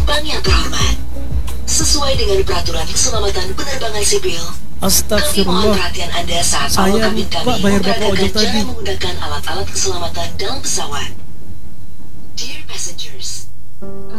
Penumpang yang terhormat, sesuai dengan peraturan keselamatan penerbangan sipil, kami mohon Astagfirullah. perhatian Anda saat Saya awak kabin lupa kami bayar bapak memperagakan ojol cara tadi. menggunakan alat-alat keselamatan dalam pesawat. Dear passengers,